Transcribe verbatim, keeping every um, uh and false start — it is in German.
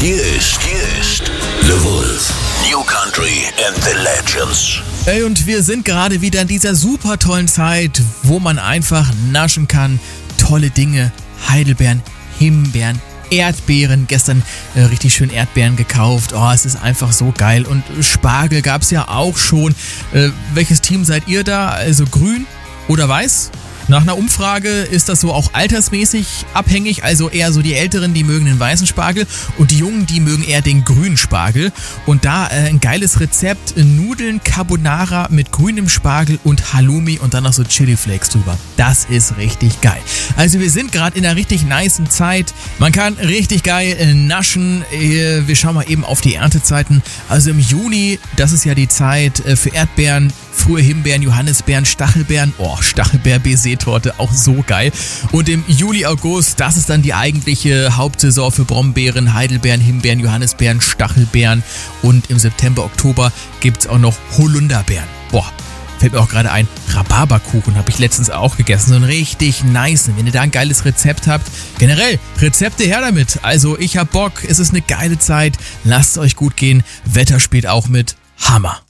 Hier ist, hier ist The Wolf. New Country and the Legends. Ey, und wir sind gerade wieder in dieser super tollen Zeit, wo man einfach naschen kann. Tolle Dinge, Heidelbeeren, Himbeeren, Erdbeeren. Gestern äh, richtig schön Erdbeeren gekauft. Oh, es ist einfach so geil. Und Spargel gab es ja auch schon. Äh, welches Team seid ihr da? Also grün oder weiß? Nach einer Umfrage ist das so auch altersmäßig abhängig, also eher so die Älteren, die mögen den weißen Spargel und die Jungen, die mögen eher den grünen Spargel. Und da äh, ein geiles Rezept, Nudeln Carbonara mit grünem Spargel und Halloumi und dann noch so Chili Flakes drüber. Das ist richtig geil. Also wir sind gerade in einer richtig nicen Zeit. Man kann richtig geil äh, naschen. Äh, wir schauen mal eben auf die Erntezeiten. Also im Juni, das ist ja die Zeit äh, für Erdbeeren, frühe Himbeeren, Johannisbeeren, Stachelbeeren. Oh, Stachelbeer-Baiser-Torte, auch so geil. Und im Juli, August, das ist dann die eigentliche Hauptsaison für Brombeeren, Heidelbeeren, Himbeeren, Johannisbeeren, Stachelbeeren. Und im September, Oktober gibt es auch noch Holunderbeeren. Boah, fällt mir auch gerade ein, Rhabarberkuchen habe ich letztens auch gegessen. So ein richtig nice. Wenn ihr da ein geiles Rezept habt, generell, Rezepte her damit. Also ich hab Bock, es ist eine geile Zeit. Lasst es euch gut gehen. Wetter spielt auch mit. Hammer.